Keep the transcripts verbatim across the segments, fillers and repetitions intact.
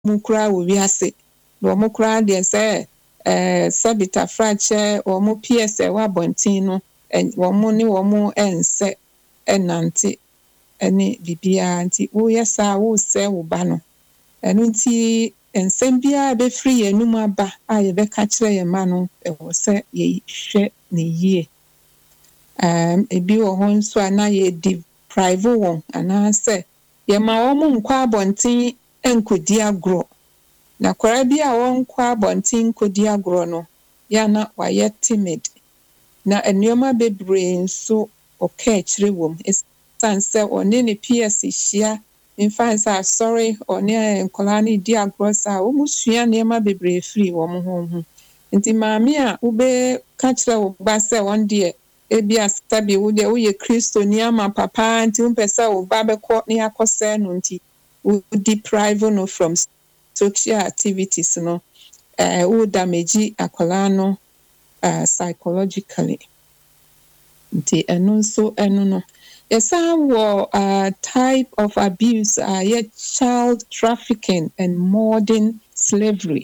mukra wo wiase no mukra de say eh sabita frache o mu P S wa bontin no wo mu ni wo mu ense enante ene bibia nti wo yesa wo se wo ba no enu nti ensem bia be free enum aba a ye be ka kire ye ma no e wo se ye hwe ne yie um ebi wo ho nso ana ye deprive won ana se ye ma wo mu nkwa bontin enkodi agro na kwara bi a won kwa bontin kodi agro no ya na wa ye timid na enyoma bebre nso okay kire wom esanse one ne P S hia infansa sorry one nkola ne di agro sa wo musua nyoma bebre free wo mo ho nti maami a wo be ka kire wo ba se won de ebi asabi wo de wo ye Kristo ni ama papa nti wo pesa wo ba be ko ne akose no nti wo deprive no from social activities no eh wo damage akola no uh, psychologically nti eno nso eno no yesa wo uh, type of abuse uh, yeah, child trafficking and modern slavery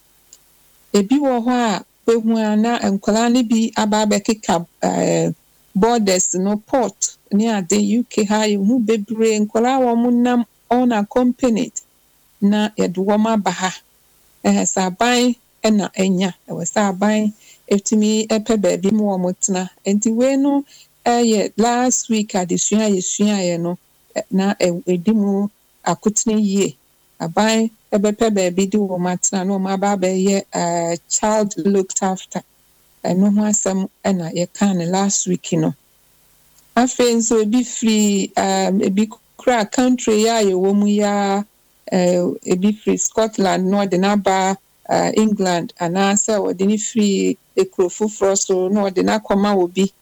ebi wo ho a behu ana enkola ne bi aba bekeka uh, borders no port ne ade U K ha hu bebre enkola wo munam unaccompanied na yedo wo ma ba ha eh saban na enya e we saban etimi epe baabi mu wo mutena enti we no eh last week adesua yesua ye no na edimu akutene yie aban ebepe baabi di wo matena no ma ba ba ye uh, child looked after eno ho asem na ye kan last week no afen so bi free um ebi kra country ya ye wo mu ya uh, ebi free Scotland no de na ba uh, England ana say wo de ni free ekrofu froso no de na koma obi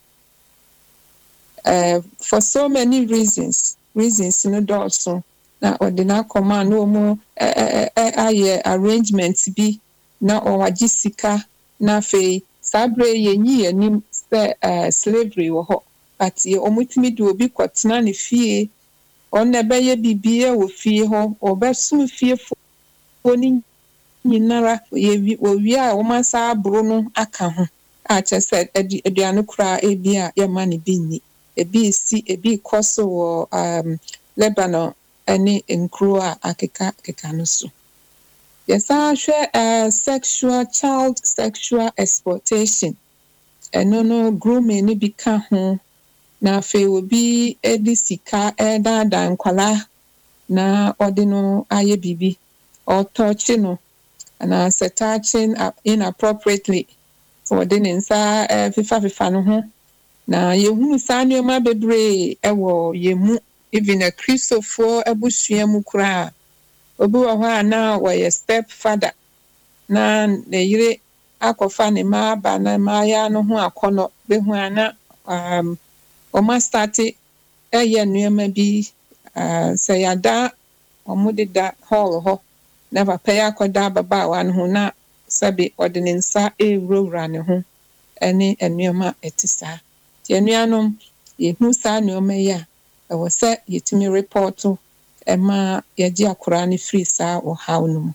uh, for so many reasons reasons no also na ode na koma no mu aye arrangements bi na o waji sika na fe sabre yenyi yanim say uh, slavery wo ho but ye omutimi de obi kwotena ne fie on na beye bibie wo fie ho obesu fie fo ni nyinara ye owi a wo masa abro no aka ho a chese aduane kura ebi a ye ma ne binni ebi si ebi koso wo um Lebanon ani nkro a akeka akeka no so yesa hwe uh, sexual child sexual exploitation eno no grooming ni bi ka ho na fe obi edi sika eda da nkwala na odi no aye bibi or touching no and se touching inappropriately for the nsa uh, fifa fifa no ho na yehu sa nneoma bebre ewo yemu even a Christopher abusua mu kura obi wo ha na wo ye step father na ne yire akofa ne ma ba na ma ya no ho akono behu ana um o ma start eye nneoma bi uh, say yada omude da hall ho never pay akoda baba wan ho na sabe ordinansa ewura ne ho ene nneoma etisa tie nnuanom yehu sa nneoma ya e wo se yetimi report e ma yaji akora ne free sa o how no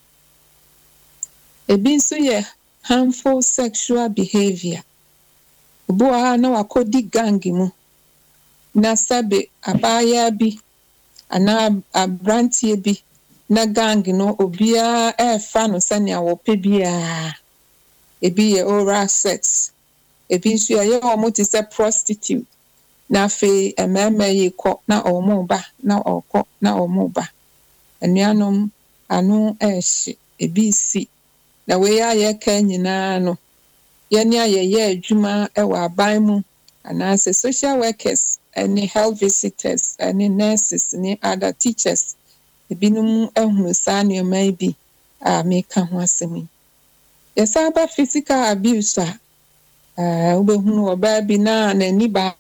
ebi nso ye harmful sexual behavior obo ha na wakodi gang mu na sabe abaya bi ana abrantie bi na gang no obia e fa no sane awope bia ebi ye oral sex ebi nso ye omo ti se prostitute na fe ememe ye ko na omo ba na okọ na omo ba enuanom anu ehye ebi si na we ya ye ka nyina no ye ne aye ye adwuma e wa aban mu ana se social workers and health visitors and nurses and other teachers ebinum ehunu sa ne mai bi a meka ho asemi yesa ba physical abuse a eh obehunu oba bi na na ni ba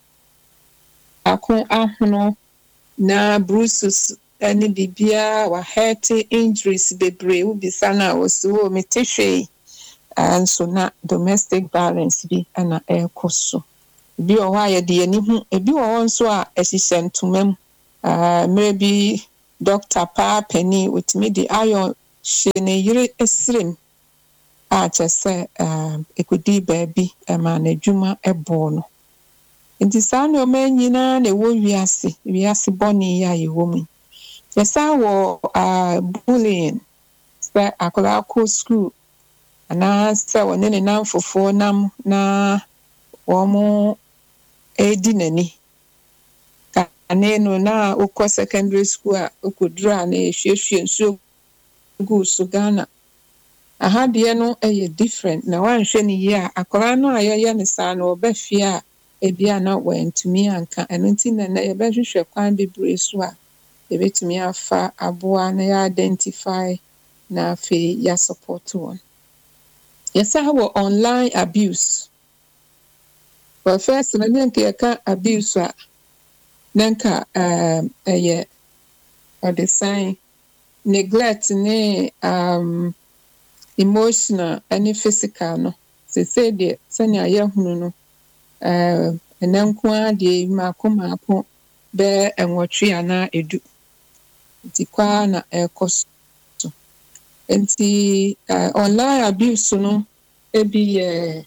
akon ahono na bruises any bibia wa hurt injuries bebre u bisana oso metehwe and so na domestic violence bi ana ekoso bi o ha ye de ani hu ebi wo nso a esisentumam ah maybe doctor pa penny with me the iron hye ne yere esrem a kyerɛ um ekudi baabi ɛma n'adwuma ɛbɔɔ no. Nti saa nneɛma nyinaa na ɛwɔ wiase, wiase bɔne yi a yɛwɔ mu. Yɛsan wɔ uh, bullying, sɛ akwadaa kɔ school anaasɛ wɔne ne namfofoɔ nam na wɔn edi n'ani. Kane no na wokɔ secondary school a wokɔduru a na yɛhwiehwie nsuo gu so Ghana. Aha deɛ no ɛyɛ different na wanhwɛ ne yie a akwadaa no a yɛyɛ ne saa no ɔbɛ fie a ebi a na wɔntumi anka. Ɛno nti na nnɛ yɛbɛhwehwɛ kwan bebree so a yɛbɛtumi afa aboa na yɛ identify na afei yɛ support wɔn. Yɛsan wɔ online abuse. Well, first na nka yɛka abuse a na nka um, ɛyɛ ɔde sign neglect ne um, emotional and physical no. Sese deɛ sɛnea yɛhunu no ɛɛ ɛnɛ nko ara deɛ mako mako bɛɛ ɛnwɔtwe anaa edu. Nti kwaa na ɛkɔ so. Nti uh, online abuse no ebi yɛ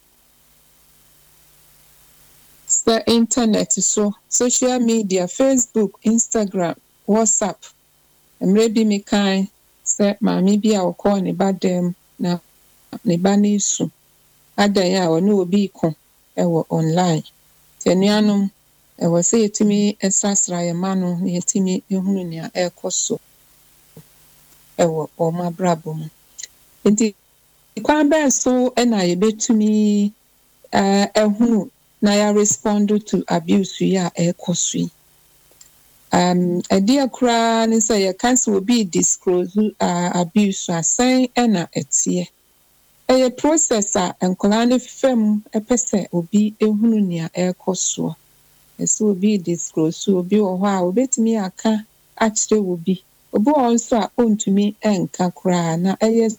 sɛ internet so, social media, Facebook, Instagram, WhatsApp. Mmerɛ bi me kan sɛ maame bi a ɔkɔɔ ne ba dɛm na ne ba no esu. Adan a ɔne obi ko ɛwɔ online. Nti anuanom ɛwɔ sɛ yɛtumi ɛsrasra yɛn ma no na yɛtumi ehunu nea ɛkɔ so ɛwɔ wɔn abrabɔ mu. Nti kwan bɛn so ɛna yɛbɛtumi ɛɛ ɛhunu na yɛ respond to abuse yi a ɛkɔ so yi. Um, ɛdeɛ koraa ne sɛ yɛka sɛ obi disclose uh, abuse a sɛn ɛna ɛteɛ. Ɛyɛ process a nkwadaa no fam ɛpɛ sɛ obi ehunu nea ɛkɔ soɔ. Ɛsɛ obi disclose obi wɔ hɔ a obetumi aka akyerɛ obi. Obi wɔ nso a ontumi ɛnka koraa na ɛyɛ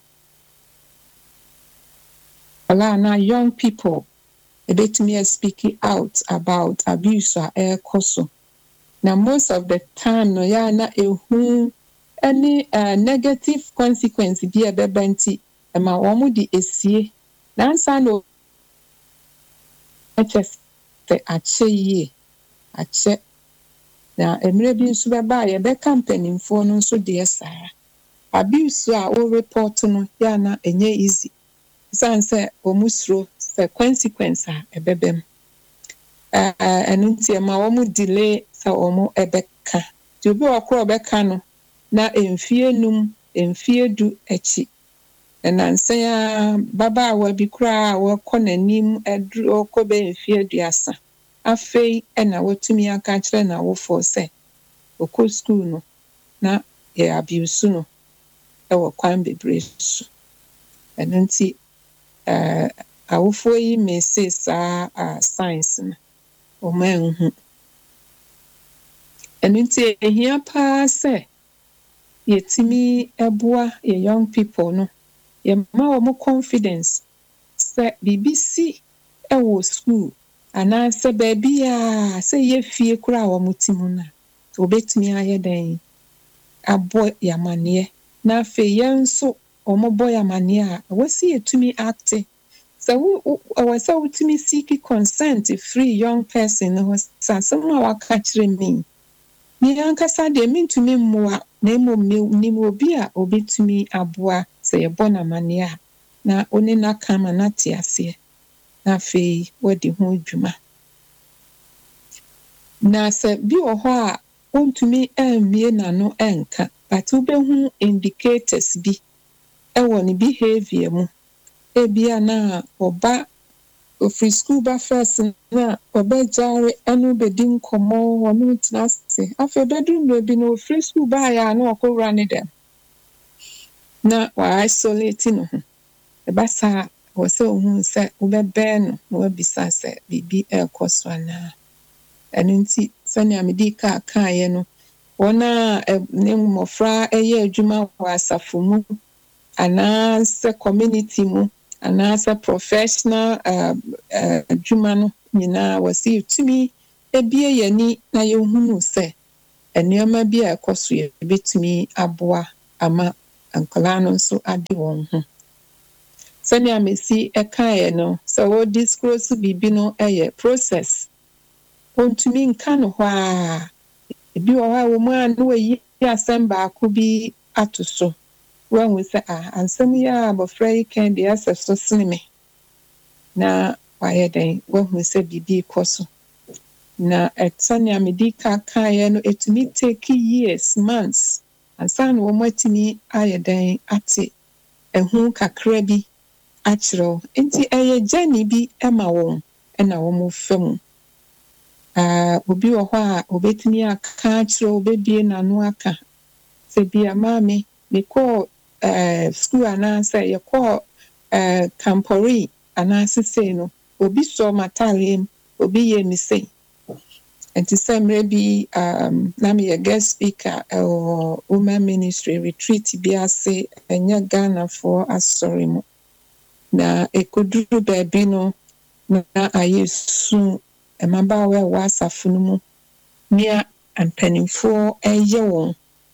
ala na young people ebetumi speak out about abuse a ɛkɔ so. Now, most of the time, no, ya na ehu any uh, negative consequence bi a bɛba nti ɛma wɔn de esie. Nansa no ɛkyɛ sɛ akyɛ yie, akyɛ. Na mmerɛ bi nso bɛba a yɛbɛka mpanimfoɔ no nso deɛ saa. Abuse a o report no ya na ɛnyɛ easy. San sɛ wɔn suro sɛ consequence a ɛbɛba mu. Ɛno nti ɛma wɔn delay sɛ wɔn ɛbɛka. Nti obi wɔ koro ɔbɛka no na mfie num, mfie du akyi. Ɛnansan a babaawa bi koraa a wɔkɔ n'anim ɛduru ɔkɔ bɛ mfie aduasa. Afei ɛna wɔtumi aka kyerɛ n'awofoɔ sɛ ɔkɔ school no na yɛ abuse no ɛwɔ kwan bebree so. Ɛno nti ɛɛ awofoɔ yi mese saa a science no. Wɔn ɛnhu. Ɛno nti ehia paa sɛ yɛtumi ɛboa yɛ young people no. Yɛma wɔn confidence sɛ biribi si ɛwɔ school anaasɛ baabi a sɛ yɛ fie koraa a wɔn ti mu na wɔbɛtumi ayɛ dɛn abɔ yamaneɛ. Na afei yɛn nso wɔn bɔ yamaneɛ a wɔsi yɛtumi acte. So wo ɛwɔ sɛ wotumi seek consent free young person no sɛ asɛm a waka kyerɛ me. Me ankasa deɛ mentumi mmoa na mmom nim obi a obetumi aboa sɛ yɛbɔ n'amanneɛ a na one n'aka ma n'ate aseɛ. Na afei wɔde ho adwuma. Na sɛ bi wɔ hɔ a ontumi ɛmmie n'ano ɛnka but wobɛhu indicators bi ɛwɔ ne behavior mu. Ebia na oba ofri school ba first na obejare enu bedi nkomo wonu tnase afa bedroom be no ofri school ba ya na okowra ne dem na wa isolate no ho e ba sa wo se ohun se obebe no na wabisa se bibi ekoso na enu nti sani amedi ka ka ye no wona ne mmofra eye adwuma wa asafo mu ana se community mu anaasɛ professional adwuma no nyinaa wɔsi yɛtumi ebie yɛni na yɛhunu sɛ nneɛma bi a ɛkɔ so yɛbɛtumi aboa ama nkwadaa no nso ade wɔn ho sɛnea mesi ɛkaeɛ no sɛ wɔ disclose biribi no ɛyɛ process wɔntumi nka no hɔ a ebi wɔ hɔ a wɔn a no wɔyi asɛm baako bi ato so wɔahu sɛ a ansɛm yi a abɔfra yi kan deɛ asɛ so sene me na wayɛ dɛn wɔahu sɛ biribi kɔ so na ɛsɛnea medi ka kaeɛ no etumi take years months ansa na wɔn atumi ayɛ dɛn ate ɛho kakra bi akyerɛw nti ɛyɛ journey bi ɛma wɔn ɛna wɔn fam ah obi wɔ hɔ a obetumi aka akyerɛw obebie n'ano aka sɛ bia maame mekɔ eh school anaasɛ yɛkɔ eh kampori anaasɛ sei no obi sɔ matare mu obi yɛ misei nti sɛ mmerɛ bi um, na meyɛ guest speaker ɛwɔ women ministry retreat bi ase ɛnyɛ Ghanafoɔ asɔre mu na ɛkɔduru baabi no na ayɛ su mmabaawa a ɛwɔ asafo no mu nea mpanimfoɔ ɛyɛ wɔn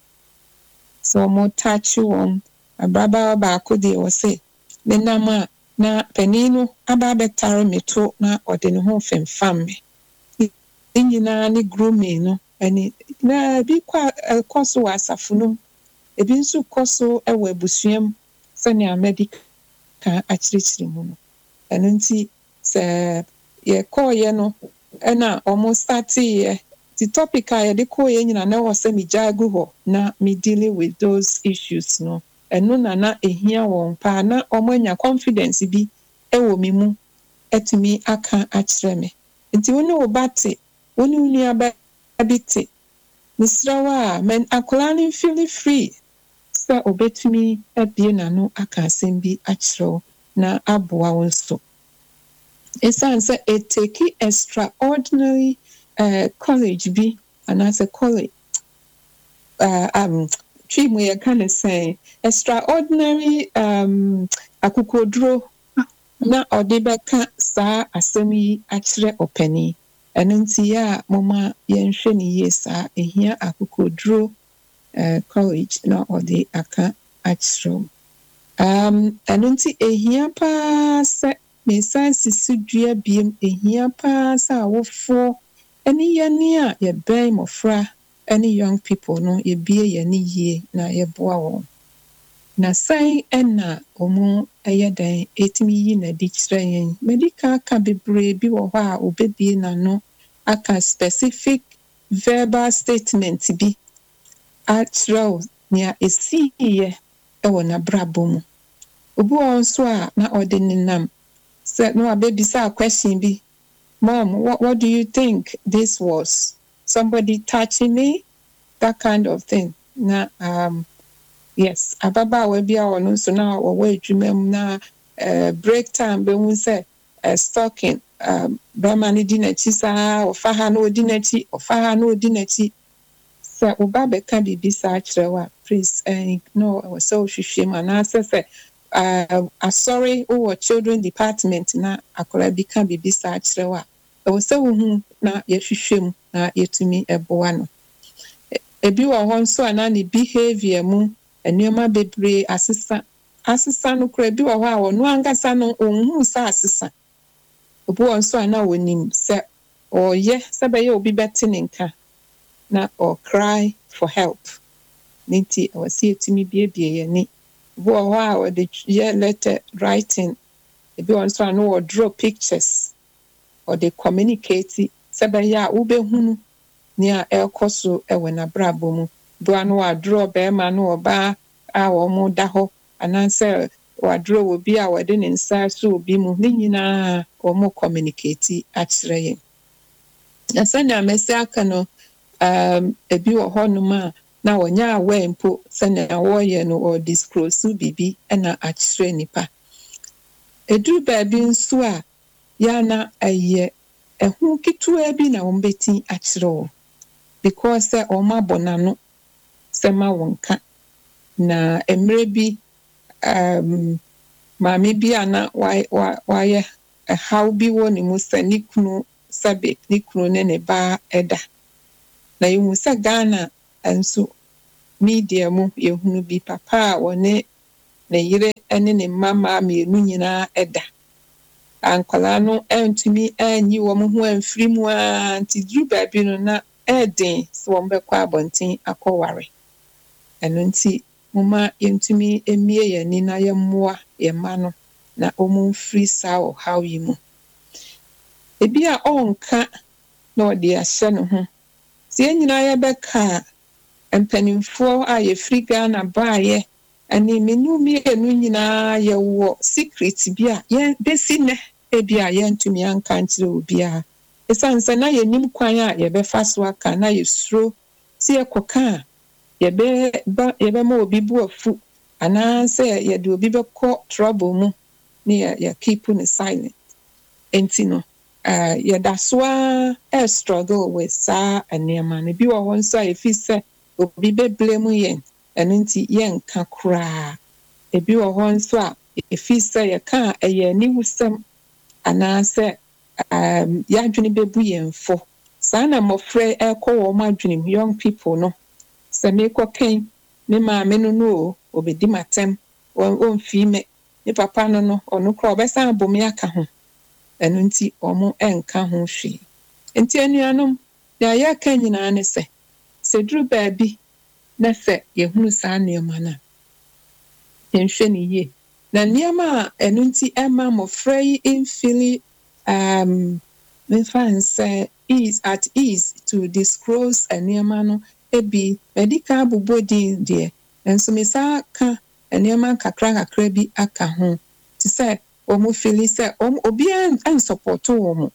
sɛ wɔn taakye wɔn ababaawa baako deɛ wɔ sɛ ne nam a na panin no aba abɛtare me to na ɔde ne ho femfam me ne nyinaa ne grooming no ɛne na ebi kɔ ɛkɔ so wɔ asafo no ebi nso kɔ so ɛwɔ abusua mu sɛnea medical ka akyerɛkyerɛ mu no ɛno nti sɛ yɛkɔɔyɛ no ɛna ɔmo starteeɛ the topic a yɛde kɔɔyɛ nyina na ɛwɔ sɛ megya agu hɔ na me dealing with those issues no ɛno na na ehia wɔn paa na ɔmo anya confidence bi ɛwɔ me mu ɛtumi aka akyerɛ me nti wo ne wo ba te wo ne wo nua ba bi te mesrɛ wo a men akwadaa no feel free sɛ obetumi abie n'ano aka asɛm bi akyerɛ wo na aboa wo nso ɛsiane sɛ it take extraordinary uh, college bi anaasɛ college uh, um, twi mu yɛka ne sɛ extraordinary um, akokoduro na ɔde bɛka saa asɛm yi akyerɛ ɔpanin ɛno nti yɛ a moma yɛnhwɛ ne yie saa ehia akokoduro uh, college na ɔde aka akyerɛ um ɛno nti ehia paa sɛ mesan sisi dua biem ehia paa sɛ awofoɔ ɛne yɛne a yɛbɛn mmɔfra ɛne young people no yɛbie yɛne yie na yɛboa wɔn na sɛn ɛna ɔmo ɛyɛ dɛn ɛtumi yi n'adi kyerɛ yɛn medical ka bebree bi wɔ hɔ a obebie n'ano aka specific verbal statement bi akyerɛw nea esiiɛ ɛwɔ n'abrabɔ mu obi wɔ nso a na ɔde ne nam sɛ no abɛbisa question bi mom what, what do you think this was somebody touching me that kind of thing na um yes ababaawa bi a ɔno nso na ɔwɔ adwuma mu na uh, break time bɛhu sɛ uh, stocking um bɛrima no di n'akyi saa ɔfa ha na odi n'akyi ɔfa ha na odi n'akyi sɛ ɔba bɛka biribi saa kyerɛ wo a please uh, no ɛwɔ sɛ ɔhwehwɛ mu anaasɛ sɛ uh, asɔre wɔ children department na akwadaa bi ka biribi saa kyerɛ wo a ɛwɔ sɛ wohu na yɛhwehwɛ mu na yɛtumi ɛboa no ebi wɔ hɔ nso a na ne behavior mu nneɛma bebree asesa asesa no kora bi wɔ hɔ a ɔno ankasa no ɔnhu sɛ asesa obi wɔ nso a na wɔnim sɛ ɔyɛ sɛ bɛyɛ obi bɛte ne nka na ɔ cry for help ne nti ɛwɔ sɛ yɛtumi biebie yɛni obi wɔ hɔ a ɔde yɛ letter writing ebi wɔ nso a no wɔ draw pictures ɔde communicate sɛ bɛyɛ a wobɛhunu nea ɛrekɔ so ɛwɔ n'abrabɔ mu doa no wadrɔ bɛrima no ɔbaa a wɔn da hɔ anaasɛ wadrɔ wɔ bi a wɔde ne nsa so obi mu ne nyinaa wɔn communicate akyerɛ yɛn na sɛnea mɛsi aka no um, ebi wɔ hɔnom a na wɔnyɛ aware mpo sɛnea wɔyɛ no or disclose biribi ɛna akyerɛ nipa eduru baabi nso a yana ɛyɛ ɛho ketewa bi na wɔn bɛti akyerɛ wɔn because sɛ wɔn abɔ n'ano sɛ ma wɔn ka na mmerɛ bi um, maame bi a na wayɛ ɛhaw bi wɔ ne mu sɛ ne kunu sɛbe ne kunu ne ne ba ɛda na yɛhu sɛ Ghana nso media mu yehunu bi papa a wone ne yire ene ne mama mienu nyinaa eda ankwala no entumi anyi wo mo ho amfiri mu a nti duru baabi no na eden so wo mbekọ abonten akọware eno nti moma yentumi emie yani na yemmoa yema no na omu free saa o how yi mu ebi a onka na odi ahye no ho sie nyina ya beka empanimfo a ye free Ghana baaye ani menu mi enu nyina ye wo secret bi a ye besi ne ebi a ye ntumi anka nkyere obi a esanse na ye nim kwan a ye befa so aka na ye suro si ekoka ye be ba ye be ma obi bu afu ana se ye de obi bekọ trouble mu ne ye keep ne silent enti no uh ye da so a e struggle with sa anema ne bi wo ho nso a efi se obi be blame yen eno nti yen ka kura ebi wo ho nso a efi se ye ka eye ni wusem ana se um ya dwene bebu yen fo sa na mofre ekọ wo ma dwene young people no se me ko ken me ma me no no obedi matem on fi me ni papa no no ono kra obesa abomi aka ho eno nti omo enka ho hwe enti anuanom ya ya ka nyina ne se se duru baabi na se yehunu saa nneema na yenhwe ne ye na nneema eno nti ema mofra yi infili um me fan say is at ease to disclose nneema no ebi medical bobodi de enso me sa ka nneema kakra kakra bi aka ho ti say omo fili say om obi an support omo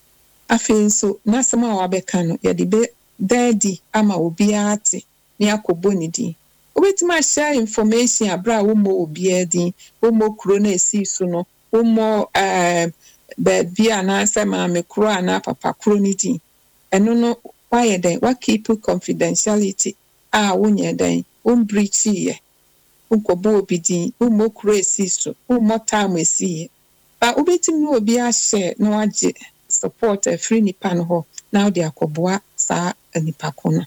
afi so na sama wa beka no ye de be daddy ama obi ate ni akobo ni di obetima share information abra wo mo obi adi wo mo kro na esi so no wo mo eh ba bia na say ma me kro ana papa kro ni di eno no why den what keep confidentiality ah wonye den on breach ye unkobo obi di wo mo kro esi so wo mo time esi ba obetimi obi a share na waje support a free nipa no ho now they akoboa sa nipa kono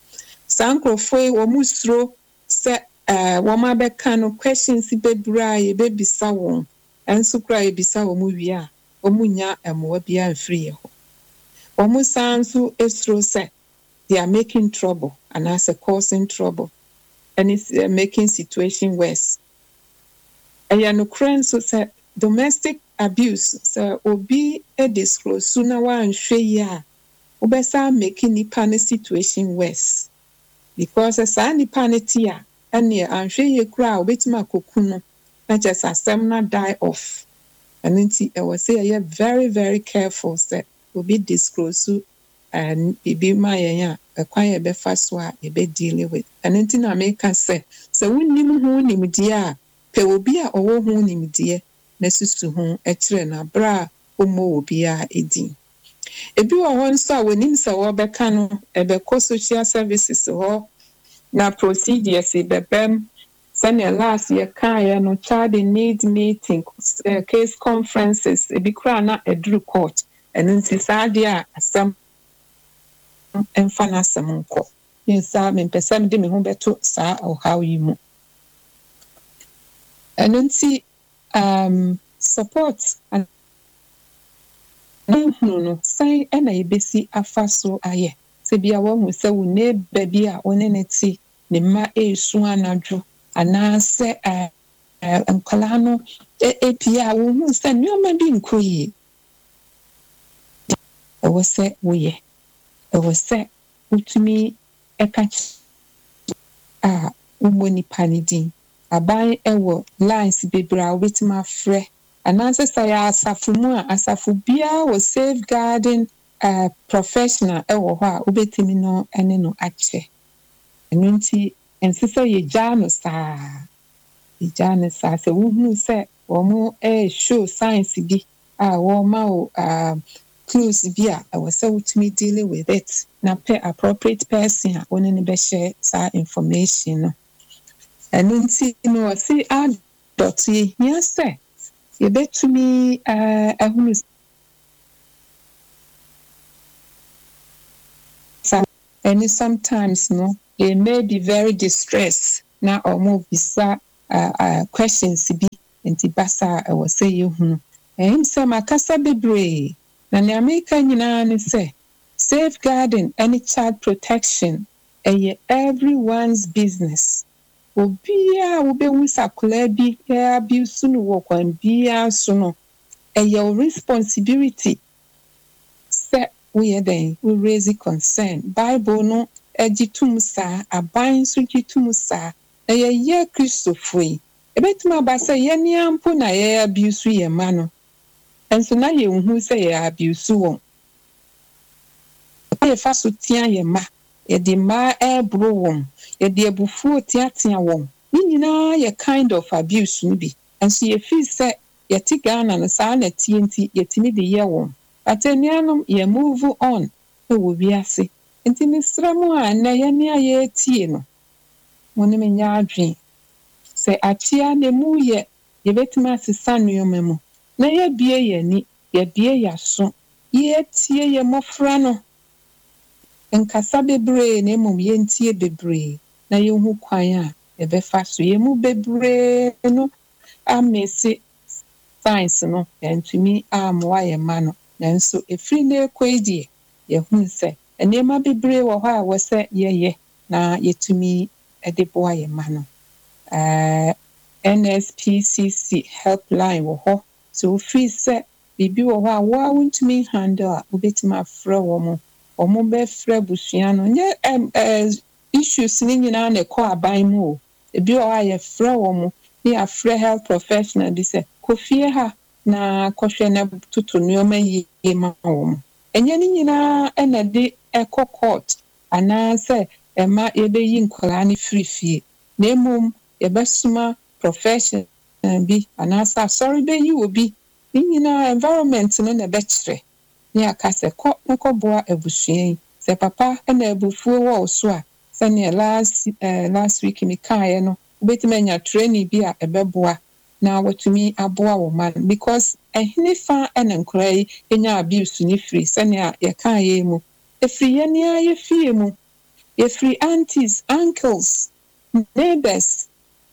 sankrofo wo musro se eh wo ma beka no questions bebra ye bebisa won enso kra ye bisa wo mu wi a wo munya emowa bia free ho wo musanso esro se they are making trouble and as a causing trouble and it's uh, making situation worse aya no krenso se domestic abuse so obi e disclose na wan hwe ya obesa making nipa ne situation worse because as any panity a ene anhwe ye kura obetima koku no na just asem na die off and nti e was say very very careful say obi disclose and bibi ma yen a kwan ye be fa so a e be deal with and nti na make say say wonnim ho nimdie a pe obi a owo ho nimdie na susu ho e kire na bra omo obi a edin ebi wo ho nso a wonim se wo beka no e be ko social services ho na procedures e bebem sene last year kan ya no child in need meeting uh, case conferences e bi kra na edru court eno nti saade a asem emfa na asem nko yensa me pesem de me ho beto saa o how yi mu eno nti um support and no no sai ena yebesi afaso aye se bia wo hu se wo ne baby a one ne ti ne ma esu anadwo ana se eh nkwala no epia wo hu se nyoma bi nkoyi e wo se wo ye e wo se utumi eka a umoni panidin aban ewo lines bebra wetima frɛ ananse say asafu mu a asafu bia wo safeguarding uh, professional ewo ho a obetimi no ene no ache eno nti ensese ye jano sa ye jano sa se wuhunu se wo mo eh show science bi a wo ma o um clues bi a wo se utimi deal with it na pe appropriate person a one ne be share sa information no eno nti no si add dot ye nya se ye betumi eh ehunu sa any sometimes no they may be very distressed. Now or more bisa uh, uh, questions be nti basa I was say you him say makasa bebre na ne America nyina ne say safeguarding any child protection eh everyone's business. Obia wo be hu sakola bi e abuse no wo kwan bia so no eh your responsibility. Say we are then we raise concern Bible no ejitum sa aban so jitum sa na ye ye Christopher e betuma ba say ye ni ampo na ye abuse ye ma no enso na ye hu say ye abuse won ye fa so tia ye ma ye de ma e bro won ye de abufu tia tia won ni nyina ye kind of abuse no bi enso ye feel say ye ti Ghana no sa na tie nti ye timi de ye won atenianum ye move on e wo biase nti misramu a na ye ne aye tie no woni me nya adwen se achia ne mu ye ye betima sesa nuoma mu na ye bie ye ni ye bie ya so ye tie ye mofra no nkasa bebre na mum ye ntie bebre na ye hu kwan a ye befa so ye mu bebre no amesi science no entumi amwa ye ma no nanso efiri na ekwedi ye hu se enema bebre wo ha wo se ye ye na yetumi edeboa ye ma no uh N S P C C helpline wo ho so free se bibi wo ho a wo awuntumi handle a obetima frɛ wo mo wo mo be frɛ busua no nye um, issues ni nyina na kɔ aban mu o ebi wo a ye frɛ wo mo ni afrɛ health professional bi se kofie ha na kɔhwɛ na tutu nneɛma yie ma wo mo enye ni nyina na de ekɔ court ana se ema yebeyi nkwara ni free fie na emom yebesuma profession bi ana sa sorry be yi obi ni nyina environment no na bekyere ni aka se kɔ nkɔ boa abusua se papa na abufuo wo so a se ne last uh, last week mi kae no obetima nya training bi a ebeboa na watumi aboa wo man because ehine fa na nkora yi enya abuse ni free se ne a ye kae mu efiri ye ne aye fie mu ye free aunties uncles neighbors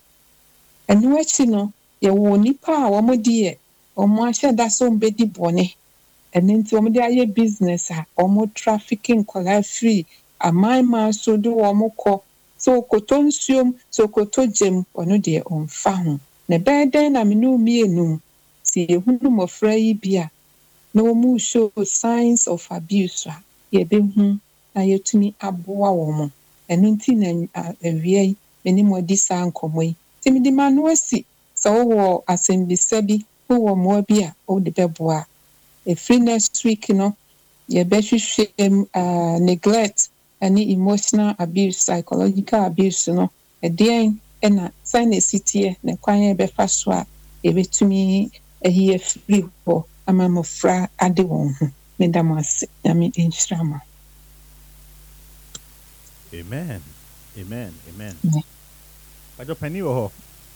enu echi no ye wo nipa a wo modi ye omo ahye da so mbedi bone enu nti omo de aye business a omo trafficking kola free amai ma so do omo ko so koto nsuom so koto jem ono de onfa ho na beden na menu mienu si ehunu mofra yi bia na omo show signs of abuse a ye be hu na yetumi aboa wo mo enu nti na awie meni modi sa nkomoi timi di manuasi so wo asembisa bi wo mo bi a o de beboa e free next week no ye be hwehwem uh, neglect any emotional abuse psychological abuse no e den na sign city na kwan e be fa so a e betumi e here free ho amamofra ade won ho me damase na me instrama. Amen. Amen. Amen. Yeah. Ajo Penny wo.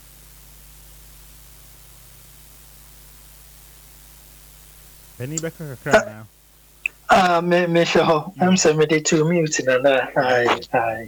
Penny back kakra now. Ah, me me show. I'm so ready to mute na. Ai ai.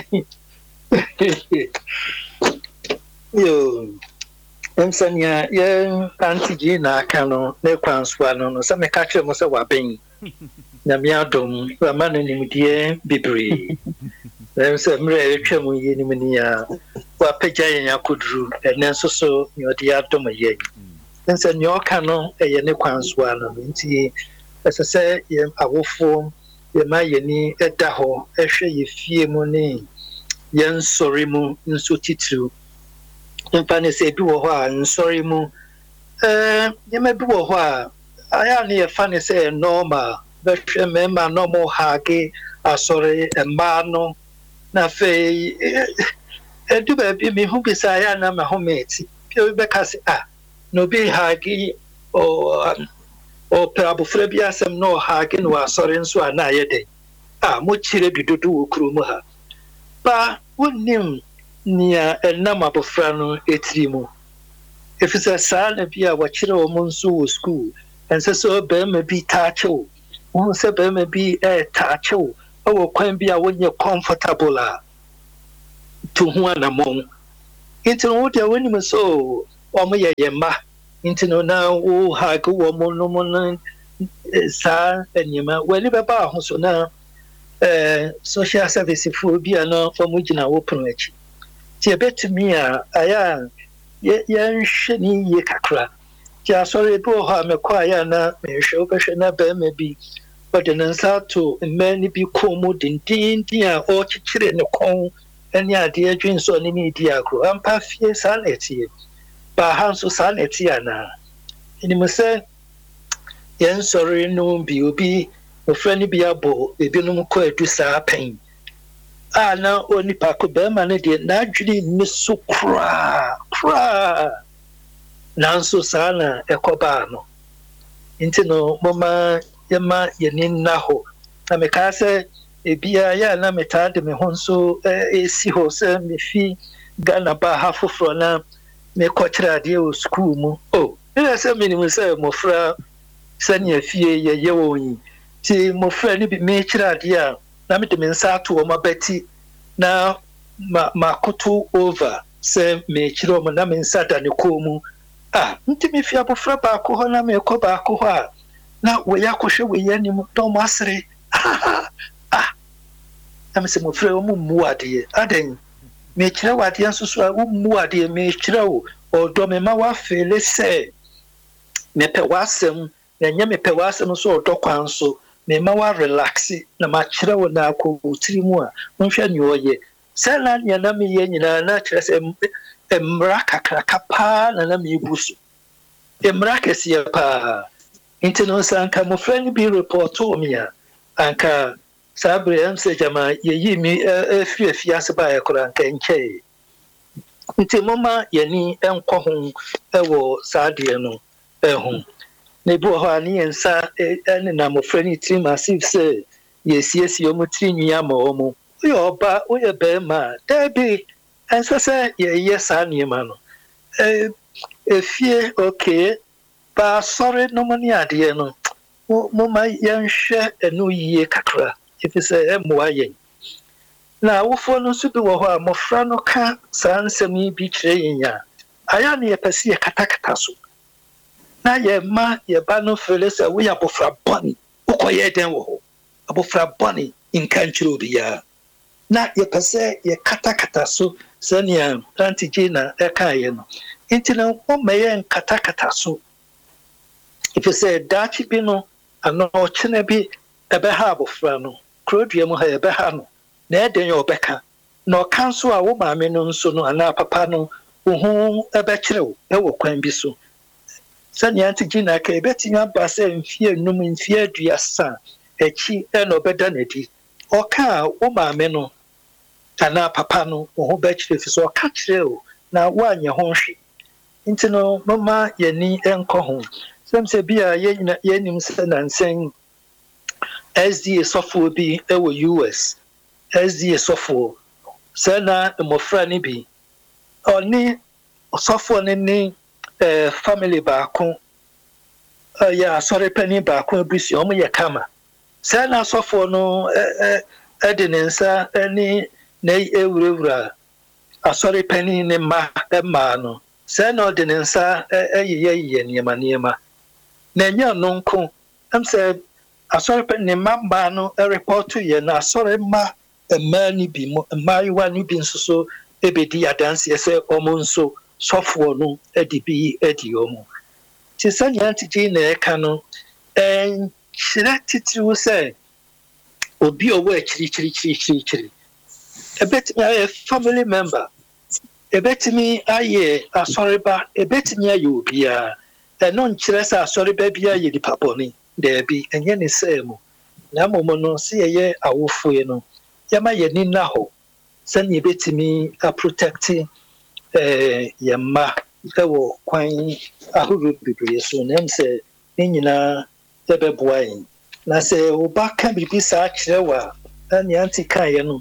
Yo. I'm saying ya ya anti G na aka no na kwanswa no no se me ka kire mo se waben. Na me adom, wa ma no nimdie bebre. I'm saying mre etwa yi nim ni ya. Wa pagya yen akoduru enen so so me odi adom yen. I'm saying yo ka no e ye ne kwanswa no nti ese se ye awofo ye ma ye ni eda ho ehwe ye fie mu ni ye nsori mu nso titru. Mpane se bi wo ho a nsori mu eh ye ma bi wo ho a aya ne ye fa ne se normal be hwe me ma normal hage asori emba no na fe e du ba bi me hu bi sa ya na ma ho meti bi be ka se ah no bi hage o o prabufra bi asem no hage no asori nso ana ye de ah mo chire bidodo wo kuro mu ha ba wonim nia enam abofra no etiri mu efisa saa na bi a wachire wo nso wo school ense so be ma bi taachew wo se be ma bi eh taachew o kwan bi a wonye comfortable a to ho anamon into no dia woni so o mo ye yemma into no na wo ha ko wo mo no mo sa enyema wali baba ho so na eh social service for bia no for mo gina wo pon achi ti betumi a aya ye nhwe ni ye kakra ti asore bi ho a me kwa ya na me hwe obehwe na ba ma bi but the nsa to many bi komo dindin dia o chichire ne kon ani ade adwin so ne ni di akro ampa fie sa na etie ba hanso sa na etie na ni mo se yen sorry no bi obi ofrani bi abo ebi no ko adu sa pen a na oni pa ko be ma ne de na adwiri ni so kra kra nanso sa na ekoba no intino mama yema yenin na ho na me ka se ebia ya na metade me ho nso esi ho se me fi Ghana ba ha foforo na me ko kira de o school mu oh ina se minimum se mo fra sanya fie ye ye woni ti mo fra ni bi me kira de a na me de me nsa to o mabati na ma makoto over se me kira mo na me nsa da ne ko mu ah nti me fi abofra ba ko ho na me ko ba ko ho a na we yakohwe we yani mu don masre ah am se mo fra o mu muade aden me kira wade nso so a wo muade me kira wo o do me ma wa fele se me pe wasem na nya me pe wasem so o do kwan so me ma wa relax na ma kira wo na ko tiri mu a mo hwe ni oye se na nya na me ye nyina na kira se emra kakra kapa na na me busu emra kesi pa intino sanka mo friend bi report o mi a anka sabre am se jama ye yi mi afiri afiase ba ya kura nka nke nti mama yani enko ho ewo saade no ehu ne bu ho ani ensa ene na mo friend tri massive se ye siesie o mo tri nwa ma o mo yo ba o ye be ma dabi ensa se ye ye sa ni ma no eh efie okay ba sorry no money ade no mo ma yenhwe enu yie kakra if say emwa yen na wofo no so bi wo ho a mofra no ka sansem yi bi kire yenya aya ne ye pese ye katakata so na ye ma ye ba no fele se we abofra boni ukoye den wo ho abofra boni in kanchiro biya na ye pese ye katakata so sania antigena e kan ye no intina o meye katakata so if you say that bi no ano chine bi ebe ha abofra no krodua mu ha ebe ha no na eden yo beka na okanso a wo maame no nso no ana papa no wo hu ebe kirewo e wo kwan bi so sanya antigena ka ebetinya ba se mfie num mfie aduasa echi e na obeda na di oka wo maame no ana papa no wo hu be kire fi so oka kirewo na wo anya ho hwe intino mama yani enko ho sem se bia ye ye nim se nansen S D A software bi e wo U S S D A software sana mo frani bi oni software ni ni eh family ba ko eh ya sorry penny ba ko abusi o mo ye kama sana software no eh eh de nensa ani na ewurawura asori penny ni ma e ma no sana de nensa eh ye ye niema niema na nya no nko am say asori pe ne mamba no e report to ye na asori ma e ma ni bi mo ma yiwa ni bi nso so e be di adanse ye se omo nso sofo no e di bi e di omo ti sanya ntiji na e ka no en chira titiri se obi owo e chiri chiri chiri chiri chiri e bet me a family member e bet me aye asori ba e bet me aye obi a no nkyerɛ sɛ asɔre ba bia yɛ nipa bɔne daabi ɛnyɛ ne sɛ mu na mmom no sɛ yɛyɛ awofoe no yɛma yɛni nna hɔ sɛnea yɛbɛtumi aprotecte yɛn mma ɛwɔ kwan ahorow bebree so na ɛm sɛ ne nyinaa yɛbɛboa yɛn na sɛ woba ka biribi saa kyerɛ wɔ a ɛnea nti kaeɛ no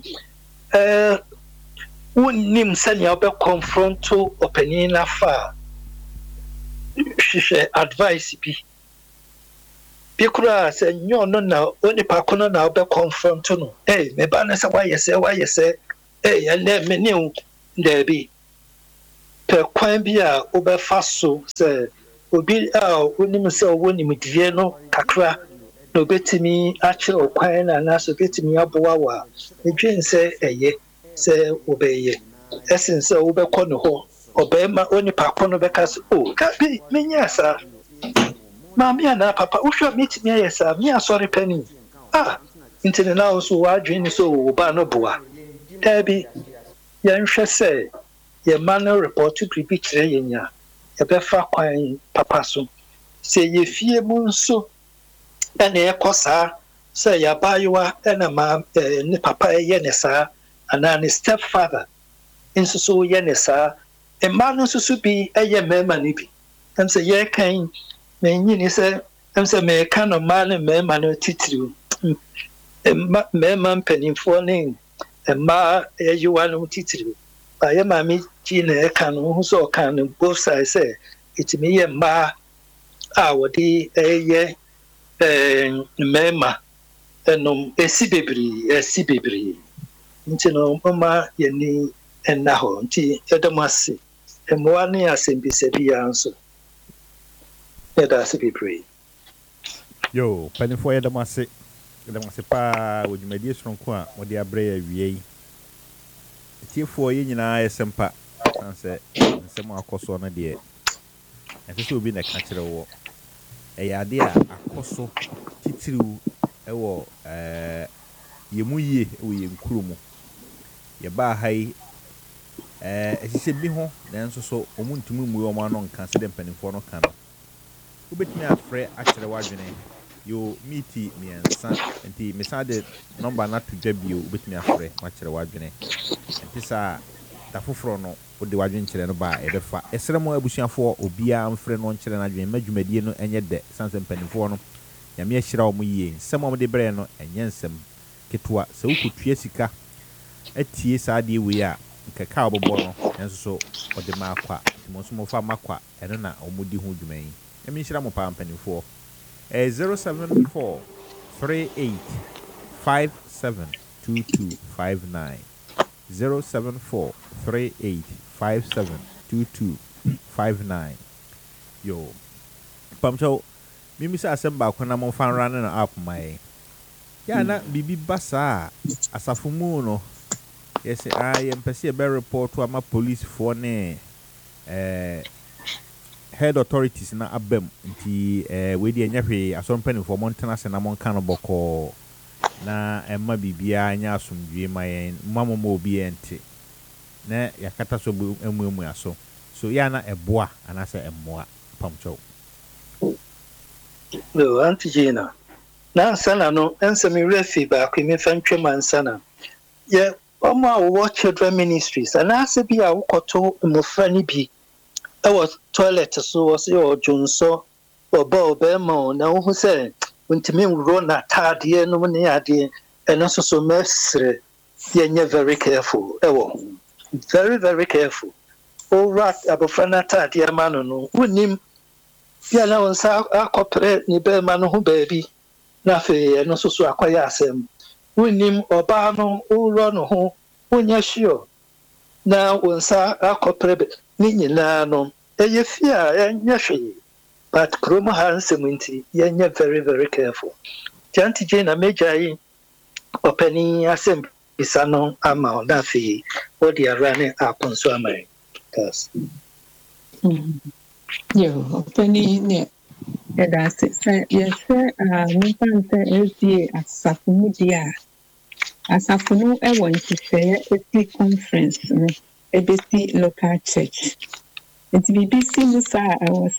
wonnim sɛnea wobɛkɔmfronto ɔpanin no afa a hwehwɛ advice bi bi kura sɛ nyɛ ɔno na onipa ko no na wobɛ confront no eh meba no sɛ wayɛ sɛ wayɛ sɛ eh and then me new there be per kwan bi a obefa so say obi a onim say owonim die no kakra na obetimi akyere okwan na na so betimi aboa wa edwen say eye say obeye esin say obekọ no ho obema onipa kọ no beka so o ka bi menya sa Mammy and Papa, who shall meet me? Yes, sir. Me, a sorry penny. Ah, into the now so I dream so Banoboa. Debbie, young shall say, your manner report to repeat Raynia. A befa quine, Papa so. Say ye fear moon so. And a cosa, say ya buy you are, and a mam, eh, Papa Yenesa, and an stepfather. In so Yenesa, a man so be a ye memanibi. And say, ye kind. Many say, I'm say, me kind of man and man, man, titru. A man penny for name, and ma, you are no titru. I am a me, Gina, can also can both sides say, it's me and ma, our day, a ye, a mema, and no, a sibibri, a sibibri. Into no, mamma, ye need, and now, tea, Edamasi, and one year simply said the answer. Yeah, that's a bit brave. Yo, penny for the massive. The massive pa with my dear strong qua, what they are brave. Yea, tea for you in I sempa, and said, some more cost on a dear. And this will be the catcher of war. A idea, a coso, titru, a war, eh, ye muye, we in Krumo. Ye bar high, eh, as he said, be home, then so, omun to move your man on consider penny for no can. Ubet me afre actually wadwene yo meeti me ansa enti me sa de number na to dwabio ubet me afre actually wadwene enti sa da foforo no wo de wadwene kire no ba e befa esremo abusuafo obia amfre no nkire na dwene madwumadie no enye de sanse mpanifo no ya me ahira omo yie nsem omo de bre no enye nsem ketua se ukotue sika atie sa de we a nkeka obobo no enso so ode ma akwa mo so mo fa makwa eno na omo di ho dwuman I mean, I'm a penny for a zero seven four three eight five seven two two five nine zero seven four three eight five seven two two five nine. Yo, Pamcho, Mimi says, I'm back when I'm fan running up my Yana Bibi Bassa as a fumuno. Yes, I am Percy a bear report to my police for ne. Eh. Head authorities na abem nti eh we di anyahwe asompanifo for Montana se na monka no boko na emma bibia anya asomdwe mayen mamomo obi ente na yakata so emu emu aso so ya na eboa anase emmoa pamcho no anti Gina na sana no ensemi refi ba ko mi fantwe mansana ye omo a wo children ministries anase bi a wo koto mofra ni bi I was toilet so was your Junso or Bob Bemo. Now, who said, when to me, run a tardy no money idea, and also so mercy. You're very careful. Oh, very, very careful. Oh, rat, Abofana tardy, a man, no, wouldn't him. Yeah, now, and so I cooperate, ni bear man who baby. Nothing, and also so acquire them. Wouldn't him or Barno, oh, run home, when you're sure. Now, when so I cooperate. Nini na no eye fia enya hwe but kromo handsome nti yenya very very careful janti je na meja yi openi asem bisano ama na fi odi arane apon so amai cause yo openi ne e da se se yes ah mi pante ezi asafu dia asafu no e won ti se e conference no A B C local church. It's B B C Musa, I was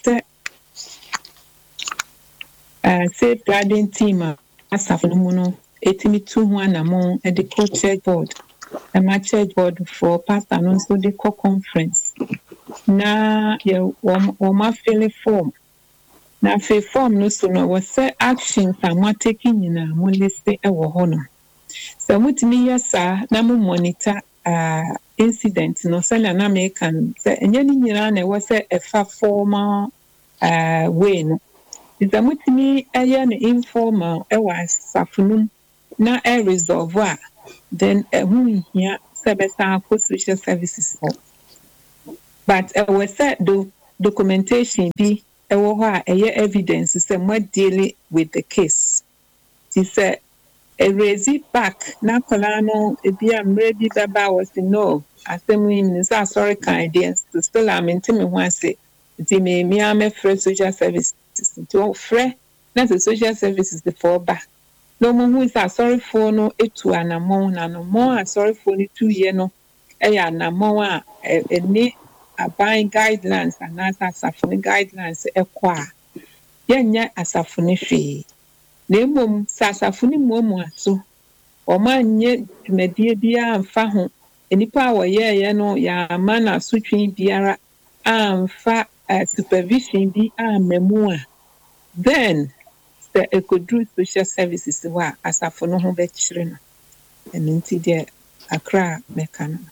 a safeguarding team as a phenomenon, eighty two one among at the co church board, and my church board for pastor and also the co conference. Now, you my feeling form. Now, for form, no sooner was set actions are not taking in a molesty our honor. So, with me, yes, sir, Namu monitor. Uh, incident no sell an American say and any was a far formal uh way no is that with me a yan informal I was safunum na a resolve then a who here Sebesa for social services. But I was said do documentation be a evidence say more dealing with the case. She said a raise it back na kolano e bia mre bi baba was no asem yin say sorry kind so still am intimi ho ase ti me me am free social services to free na social services the for back no mo hu say sorry for no etu anamon na no mo sorry for ni two year no e ya anamon a eni aban guidelines and asafo guidelines e kwa yenya asafo ne hwe na emom sasafo ni muamu aso omanye dwumadie bia amfa ho enipa a woyeye no ya ama na sotwe biara amfa uh, supervision bi amamu a then the ekodru social services wa asafo no ho be kire no enti de akra meka no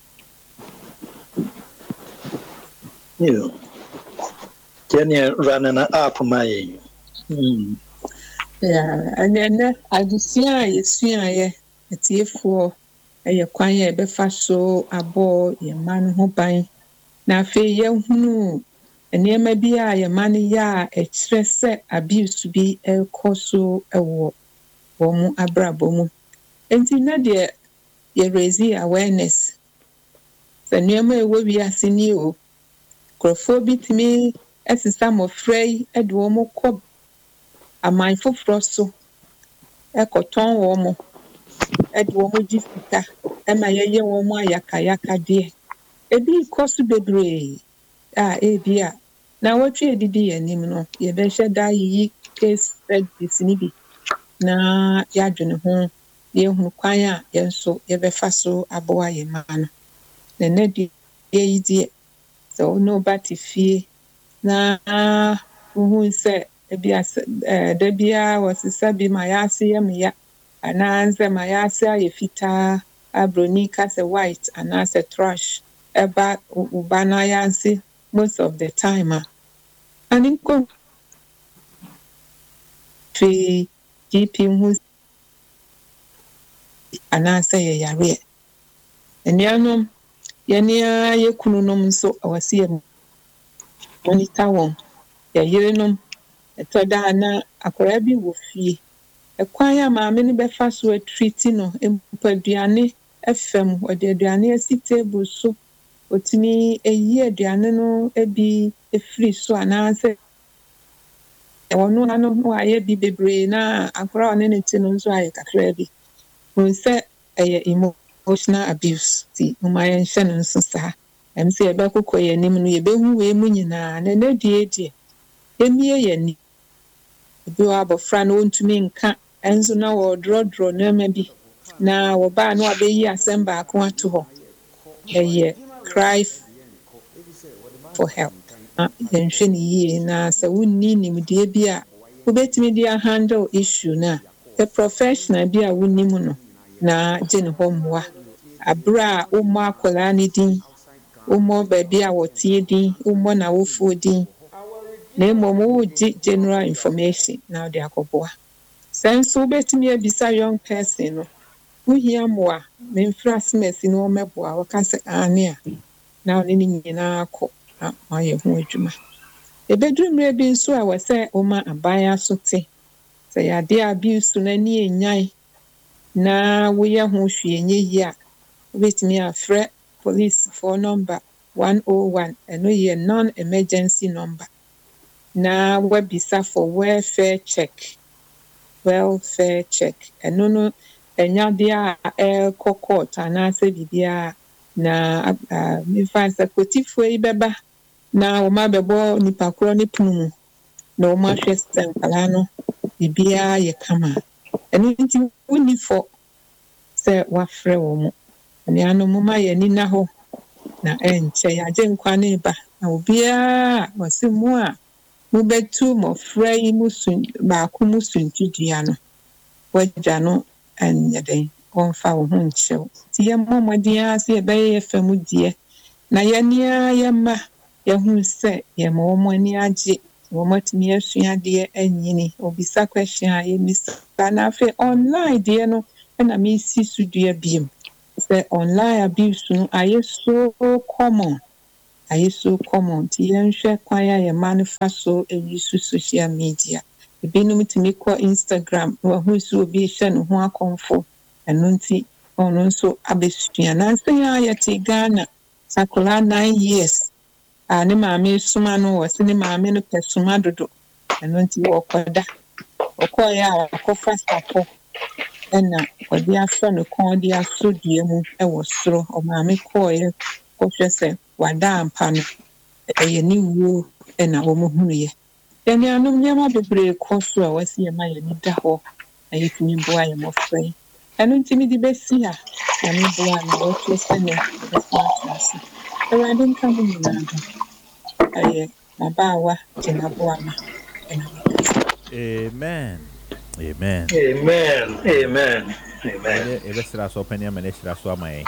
you can you run an app my mm. Yeah, and then I just see I see I it's here for a quiet befa so abo your man who buy na fe ye hunu nneema bi a your man ya e kire se abuse bi e koso ewo wo mu abrabo mu enti na de ye raise awareness se nneema e wo wi asini o krofo bitimi esisa mo frey e de wo mu ko aman foforo so ekoton wo mo ede wo mo jisika e ma yeye wo mo ayaka yaka de ebi kosu bebre ah ebia na wotwe edidi yanim no ye be hye da yi case studies ni bi na ya dwene ho ye hu kwan a ye nso ye be fa so abo aye ma no na na di ye yi die so no batifie na hu se ebia eh debia wasisa bi mayase yam ya ananze mayase ayefita abroni kase white anase trash eba ubana yansi most of the time and inko fi G P hu anase ye yare enianom yenia yekunu nom nso awase yam monitor won ya yerenom etoda na akora bi wo fie ekwan ya maame ne befa so treat no empaduane efem ode aduane asi table so otimi eyi aduane no ebi efri so ananse ewono anu no aye bi bebre na akora one ne ti no nso aye kakra bi unse eye emotional abuse ti umaye nhye no nso sa em se ebe kokọ ye nim no ye behu we mu nyina na na die die emie ye ni bi wa bofra no ntumi nka enzo na wo drodro na ma bi na wo ba no abeyi asemba ako ato ho eye cry for help yenhwe ni yi na se wonni nimdie bi a wobetimi dia handle issue na the professional bi a wonni mu no na gene ho mwa abra umma akola ni din ummo ba bi a wotie din ummo na wofu din na momo di general information na de akoboa sense obetimi abisa young person no uhia moa memfra smesi no meboa wakase ane a na oni nyina akọ aye ho adwuma ebedru mre bi nso a wese oma abaya sote se yade abuse na ni enyan na wo ye ho hwe enye yi a obetimi afre police for number one oh one eno ye non emergency number na webisa for welfare check welfare check eno no enya dia e court anase bibia na mi fansa kotifo ibeba na o ma bebo nipa kro ni punu na o ma hwe senkala no bibia ye kama eno nti woni fo se wafre wo mu ani anu mu ma ye ni na ho na enche ya je nkwa ne ba na obia wasimu a mu betu mo frey musun ba ku musun tudua no wagya no anyade onfa wo hu nchew ti ye momodia se ye be famu die na ye nia ye ma ye hu se ye mo mo ani age wo matimi asua de anyini obisa question a ye misa na fe online de no na me si sudua biem sɛ online abuse no ayɛ so common ayɛ so common nti yɛnhwɛ kwan a yɛma no fa so use social media ebinom tumi kɔ Instagram na wɔahu sɛ obi hyɛ ne ho akɔmfo ɛno nti ɔno nso abɛsua nansa yɛ a yɛte Ghana sakora nine years a ne maame soma no wɔ sɛ ne maame no pɛ soma dodo ɛno nti wɔkɔda ɔkɔɔyɛ a wakɔfa sapɔ ɛna ɔde afɛ no kɔn de aso dua mu ɛwɔ soro ɔmaame kɔɔyɛ kɔhwɛ sɛ wada ampa no ɛyɛ ne wuo ɛna wɔn hunuiɛ yɛnuanom nneɛma bebree kɔ so a wɔsi yɛ ma yɛn da hɔ na yɛtumi boa yɛn mmɔfra yi ɛno nti mi de bɛsi ha na mi boa na wɔtwe sɛ ne bɛfa ato ase awurade nka ho nyinaa ho ɛyɛ n'abaawa gyina boa ma ɛna mekasa. Amen. Amen. Amen. Amen. Amen. Ebe sira so panya mane sira so amaye.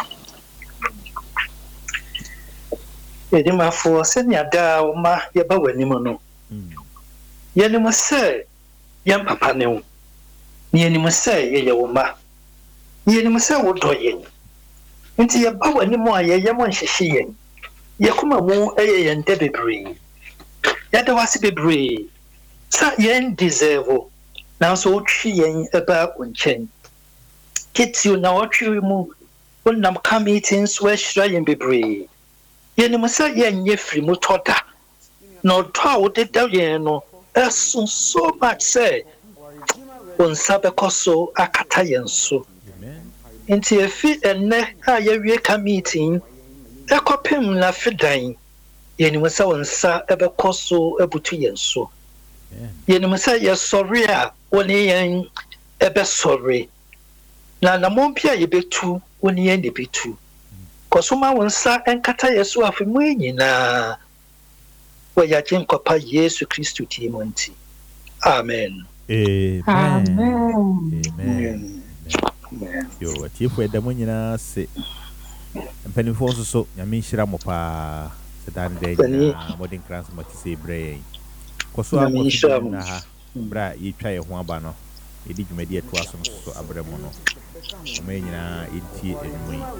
Edi mafo senya da o ma ye ba wani mo no. Mm. Ye ni mo se ye papa ne wo. Ye ni mo se ye ye wo ma. Ye ni mo se wo do ye. Nti ye ba wani mo aye ye mo nhihye ye. Ye kuma mo eye ye nte bebre. Ya da wase bebre. Sa ye deserve. Now so twi yen eba onchen kitiu na otwi mu wonnam ka meetings we hira yen bebre yen mu sa yen ye free mu toda no to a wode da yen no eso so much say on sabe koso akata yen so nti efi enne a ye wie ka meeting ekopem na fidan yen mu sa on sa ebe koso ebutu yen so yen mu sa ye sorry a woni yen ebe sorry na na mompia ye betu woni yen de betu kosoma wonsa enkata yeso afimu nyina wa ya jenkopa Yesu Kristo ti monti amen Amen. Amen. Amen. Yo atiefo edamo nyina se mpanifo so so nyame nhira mo pa sedan de nyina modern class motise brey koso amoto na ha bra yitwa ye ho aba no edi dwumadi eto aso no so abrɛ mo no mo nyina enti enmu yi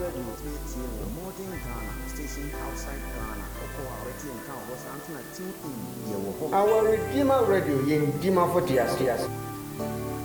Our Redeemer Radio, Yen Dima for Dias.